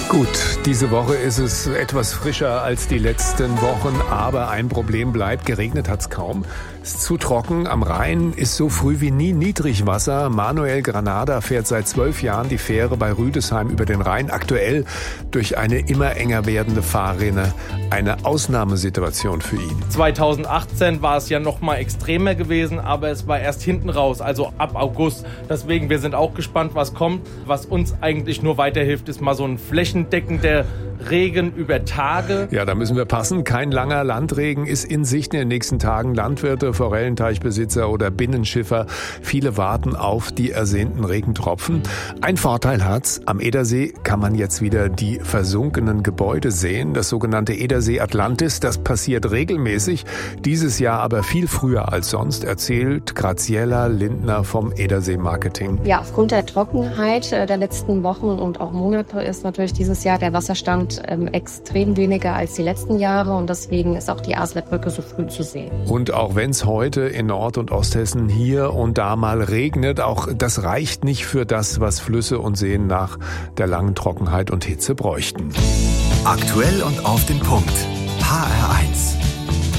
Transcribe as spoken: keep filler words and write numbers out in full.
Gut, diese Woche ist es etwas frischer als die letzten Wochen, aber ein Problem bleibt. Geregnet hat's kaum. Es ist zu trocken. Am Rhein ist so früh wie nie Niedrigwasser. Manuel Granada fährt seit zwölf Jahren die Fähre bei Rüdesheim über den Rhein. Aktuell durch eine immer enger werdende Fahrrinne. Eine Ausnahmesituation für ihn. zweitausendachtzehn war es ja noch mal extremer gewesen, aber es war erst hinten raus, also ab August. Deswegen, wir sind auch gespannt, was kommt. Was uns eigentlich nur weiterhilft, ist mal so ein flächendeckender Regen über Tage. Ja, da müssen wir passen. Kein langer Landregen ist in Sicht in den nächsten Tagen. Landwirte, Forellenteichbesitzer oder Binnenschiffer, viele warten auf die ersehnten Regentropfen. Ein Vorteil hat's. Am Edersee kann man jetzt wieder die versunkenen Gebäude sehen. Das sogenannte Edersee Atlantis, das passiert regelmäßig. Dieses Jahr aber viel früher als sonst, erzählt Graziella Lindner vom Edersee Marketing. Ja, aufgrund der Trockenheit der letzten Wochen und auch Monate ist natürlich dieses Jahr der Wasserstand ähm, extrem weniger als die letzten Jahre und deswegen ist auch die Aslerbrücke so früh zu sehen. Und auch wenn es heute in Nord- und Osthessen hier und da mal regnet, auch das reicht nicht für das, was Flüsse und Seen nach der langen Trockenheit und Hitze bräuchten. Aktuell und auf den Punkt. H R eins.